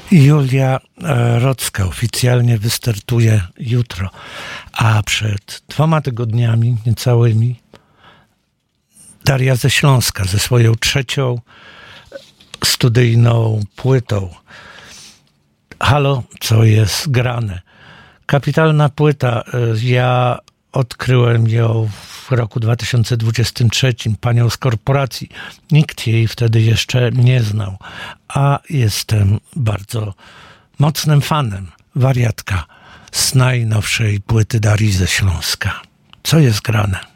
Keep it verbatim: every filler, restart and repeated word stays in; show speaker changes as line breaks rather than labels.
Julia Rocka oficjalnie wystartuje jutro, a przed dwoma tygodniami niecałymi Daria ze Śląska ze swoją trzecią studyjną płytą. Halo, co jest grane? Kapitalna płyta. Ja odkryłem ją w roku dwa tysiące dwudziestym trzecim, panią z korporacji. Nikt jej wtedy jeszcze nie znał, a jestem bardzo mocnym fanem Wariatka z najnowszej płyty Darii ze Śląska. Co jest grane?